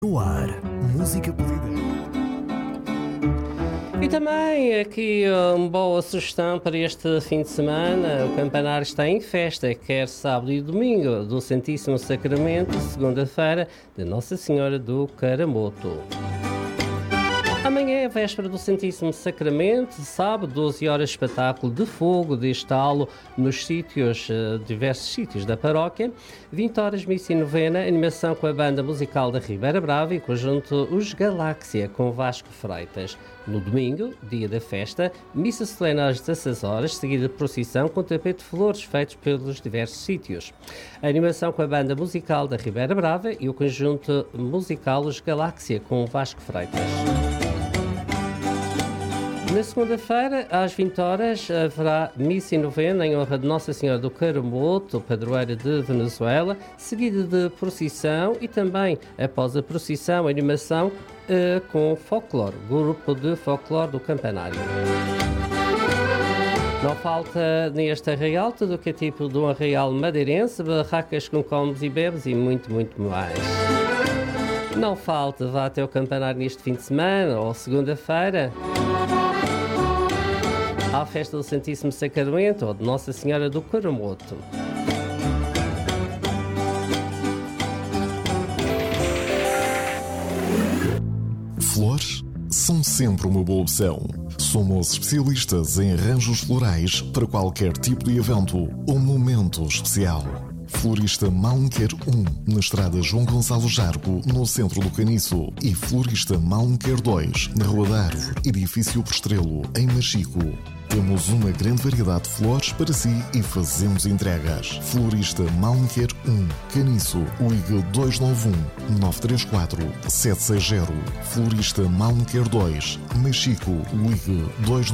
No ar, música pedida. E também aqui uma boa sugestão para este fim de semana. O campanário está em festa, quer sábado e domingo, do Santíssimo Sacramento, segunda-feira, de Nossa Senhora do Caramoto. Amanhã é a véspera do Santíssimo Sacramento, sábado, 12 horas, espetáculo de fogo, de estalo nos diversos sítios da paróquia, 20 horas, missa e novena, animação com a banda musical da Ribeira Brava e conjunto Os Galáxia, com Vasco Freitas. No domingo, dia da festa, missa solene às 16 horas, seguida de procissão com tapete de flores feitos pelos diversos sítios. A animação com a banda musical da Ribeira Brava e o conjunto musical Os Galáxia, com Vasco Freitas. Na segunda-feira, às 20 horas, haverá missa e novena em honra de Nossa Senhora do Caramoto, padroeira de Venezuela, seguida de procissão e também, após a procissão, animação com folclore, grupo de folclore do campanário. Não falta neste arraial tudo o que é tipo de um arraial madeirense, barracas com comes e bebes e muito, muito mais. Não falta, vá até o campanário neste fim de semana ou segunda-feira à festa do Santíssimo Sacramento ou de Nossa Senhora do Caramoto. Flores são sempre uma boa opção. Somos especialistas em arranjos florais para qualquer tipo de evento ou momento especial. Florista Malmquer 1, na estrada João Gonçalo Jargo, no centro do Caniço. E Florista Malmquer 2, na Rua da Árvore, edifício Postrelo, em Machico. Temos uma grande variedade de flores para si e fazemos entregas. Florista Malmquer 1, Caniço, ligue 291-934-760. Florista Malmquer 2, Machico, ligue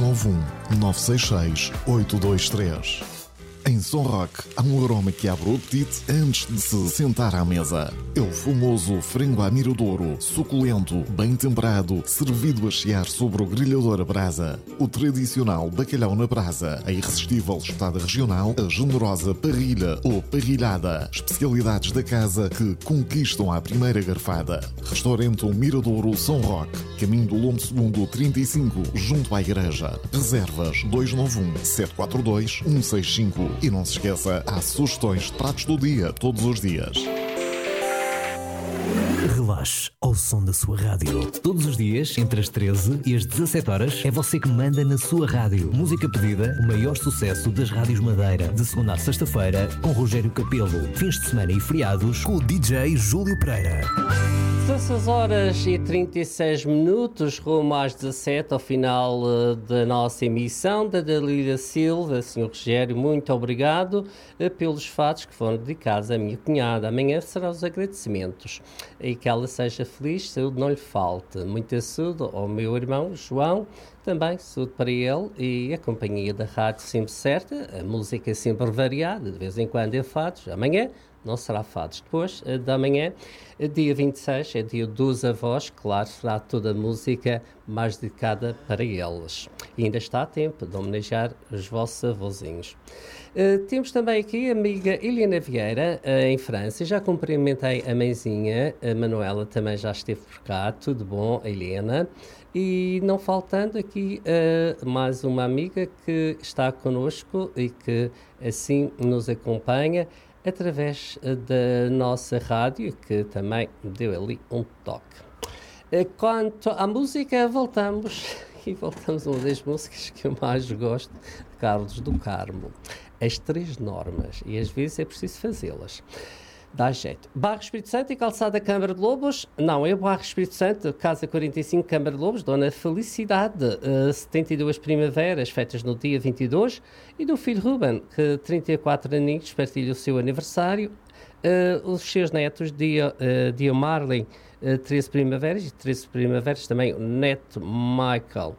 291-966-823. Em São Roque, há um aroma que abre o apetite antes de se sentar à mesa. É o famoso frango à miradouro, suculento, bem temperado, servido a chiar sobre o grelhador a brasa. O tradicional bacalhau na brasa, a irresistível espetada regional, a generosa parrilha ou parrilhada. Especialidades da casa que conquistam à primeira garfada. Restaurante Miradouro São Roque, caminho do Lombo II 35, junto à igreja. Reservas 291-742-165. E não se esqueça, há sugestões de pratos do dia, todos os dias. Relaxe ao som da sua rádio. Todos os dias, entre as 13 e as 17 horas, é você que manda na sua rádio. Música pedida, o maior sucesso das rádios Madeira. De segunda a sexta-feira, com Rogério Capelo. Fins de semana e feriados, com o DJ Júlio Pereira. 16 horas e 36 minutos, rumo às 17, ao final da nossa emissão, da Dalila Silva. Sr. Rogério, muito obrigado pelos fatos que foram dedicados à minha cunhada. Amanhã serão os agradecimentos. E que ela seja feliz, saúde não lhe falte. Muita saúde ao meu irmão João, também saúde para ele e a companhia da rádio sempre certa, a música sempre variada, de vez em quando é fados. Amanhã não será fados. Depois da manhã, dia 26, é dia dos avós, claro, será toda a música mais dedicada para eles. E ainda está a tempo de homenagear os vossos avózinhos. Temos também aqui a amiga Helena Vieira, em França. Já cumprimentei a mãezinha, a Manuela também já esteve por cá. Tudo bom, Helena? E não faltando aqui mais uma amiga que está connosco e que assim nos acompanha através da nossa rádio, que também deu ali um toque. Quanto à música, voltamos a uma das músicas que eu mais gosto, de Carlos do Carmo. As Três Normas, e às vezes é preciso fazê-las. Dá jeito. Bairro Espírito Santo e Calçada Câmara de Lobos. Não, é o Bairro Espírito Santo, Casa 45, Câmara de Lobos, Dona Felicidade, 72 primaveras, feitas no dia 22, e do filho Ruben, que 34 aninhos, partilha o seu aniversário. Os seus netos, Dio Marlin, 13 primaveras, e 13 primaveras também o neto Michael.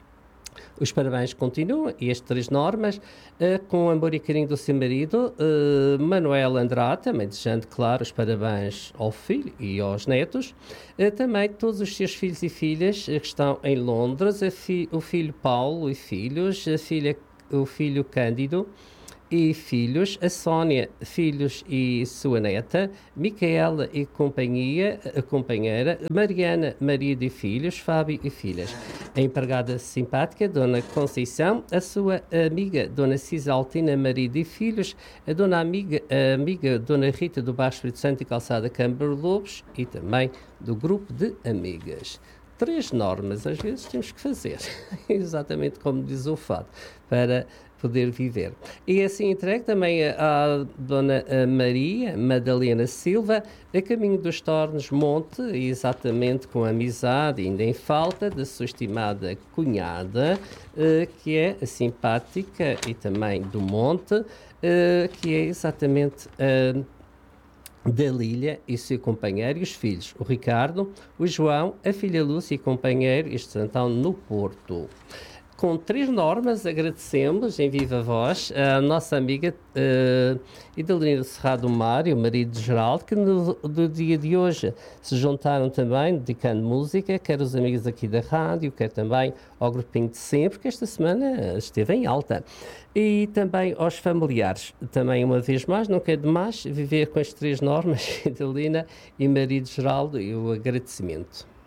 Os parabéns continuam, e as Três Normas, com amor e carinho do seu marido, Manuel Andrade, também desejando, claro, os parabéns ao filho e aos netos, também todos os seus filhos e filhas que estão em Londres, o filho Paulo e filhos, o filho Cândido, e filhos, a Sónia, filhos e sua neta, Micaela e companheira, Mariana, marido e filhos, Fábio e filhas. A empregada simpática, Dona Conceição, a sua amiga, Dona Cisaltina, marido e filhos, a amiga Dona Rita do Baixo Espírito Santo e Calçada Câmara Lobos e também do grupo de amigas. 3 normas, às vezes temos que fazer, exatamente como diz o fado, para poder viver. E assim entregue também à Dona Maria Madalena Silva, a caminho dos Tornos Monte, exatamente com amizade, ainda em falta, da sua estimada cunhada, que é a simpática e também do Monte, que é exatamente da Lília e seu companheiro e os filhos, o Ricardo, o João, a filha Lúcia e companheiro, este estão no Porto. Com 3 normas, agradecemos em viva voz a nossa amiga Idalina Cerrado Mário, marido de Geraldo, que no dia de hoje se juntaram também, dedicando música, quer os amigos aqui da rádio, quer também ao grupinho de sempre, que esta semana esteve em alta. E também aos familiares. Também, uma vez mais, não quer demais viver com as 3 normas, Idalina e marido de Geraldo, e o agradecimento.